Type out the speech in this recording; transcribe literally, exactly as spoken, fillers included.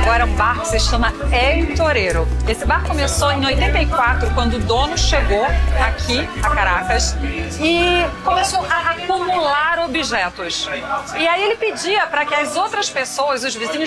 agora um bar que se chama El Torero. Esse bar começou em oitenta e quatro, quando o dono chegou aqui a Caracas e começou a acumular objetos. E aí ele pedia para que as outras pessoas, os vizinhos,